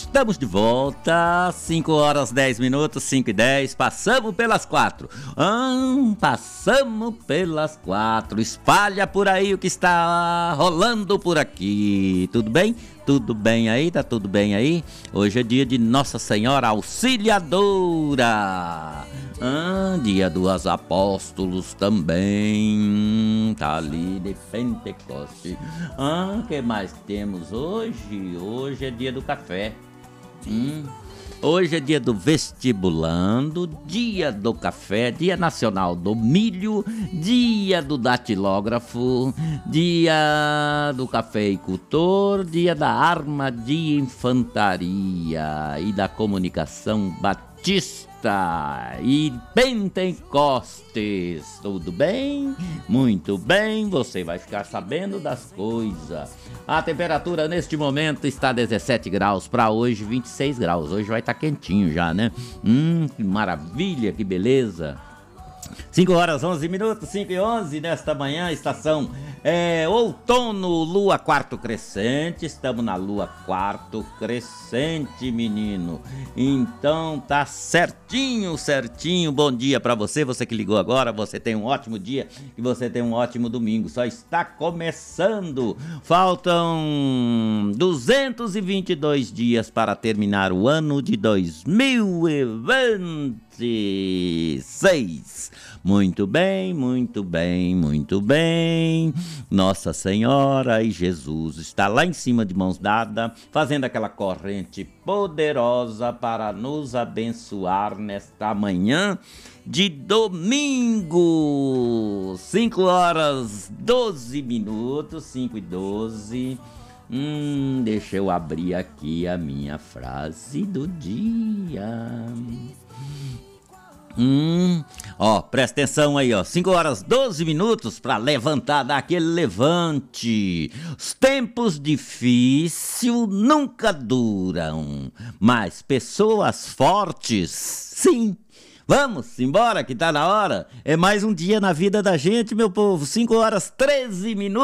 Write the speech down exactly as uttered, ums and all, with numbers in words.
Estamos de volta, cinco horas dez minutos, cinco e dez, passamos pelas quatro. Ah, passamos pelas quatro. Espalha por aí o que está rolando por aqui. Tudo bem? Tudo bem aí? Tá tudo bem aí? Hoje é dia de Nossa Senhora Auxiliadora. Ah, dia dos apóstolos também. Tá ali de Pentecoste. Ah, o que mais temos hoje? Hoje é dia do café. Hum. Hoje é dia do vestibulando, dia do café, dia nacional do milho, dia do datilógrafo, dia do cafeicultor, dia da arma de infantaria e da comunicação batista e Pentecostes. Tudo bem? Muito bem, você vai ficar sabendo das coisas. A temperatura neste momento está dezessete graus, para hoje vinte e seis graus. Hoje vai estar quentinho já, né? Hum, que maravilha, que beleza. cinco horas onze minutos, cinco e onze nesta manhã, estação é, outono, lua quarto crescente. Estamos na lua quarto crescente, menino. Então tá certinho, certinho. Bom dia pra você, você que ligou agora. Você tem um ótimo dia e você tem um ótimo domingo. Só está começando. Faltam duzentos e vinte e dois dias para terminar o ano de dois mil e vinte e seis. Muito bem, muito bem, muito bem. Nossa Senhora e Jesus está lá em cima de mãos dadas, fazendo aquela corrente poderosa para nos abençoar nesta manhã de domingo. cinco horas doze minutos, cinco e doze. Hum, deixa eu abrir aqui a minha frase do dia. Hum, ó, presta atenção aí, ó, cinco horas doze minutos para levantar, dar aquele levante. Os tempos difíceis nunca duram, mas pessoas fortes, sim. Vamos embora que tá na hora. É mais um dia na vida da gente, meu povo. cinco horas treze minutos.